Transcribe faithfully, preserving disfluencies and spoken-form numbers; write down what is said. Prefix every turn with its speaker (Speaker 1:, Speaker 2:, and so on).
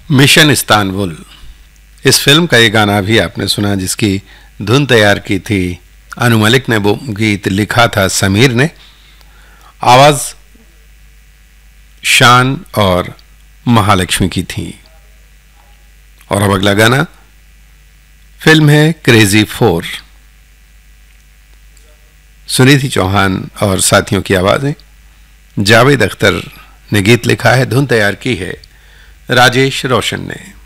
Speaker 1: Mission Istanbul, इस film का ये गाना भी आपने सुना जिसकी धुन तैयार की थी अनु मलिक ने, वो गीत लिखा था समीर ने, आवाज शान और महालक्ष्मी की थी। और अब अगला गाना फिल्म है क्रेजी फोर, सुनीति चौहान और साथियों की आवाजें, जावेद अख्तर ने गीत लिखा है, धुन तैयार की है राजेश रोशन ने।